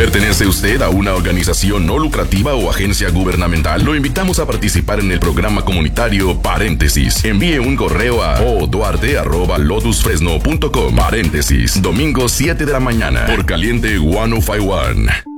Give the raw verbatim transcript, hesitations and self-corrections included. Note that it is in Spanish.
¿Pertenece usted a una organización no lucrativa o agencia gubernamental? Lo invitamos a participar en el programa comunitario Paréntesis. Envíe un correo a oduarte arroba lotus fresno punto com. Paréntesis, domingo siete de la mañana, por Caliente ciento cincuenta y uno.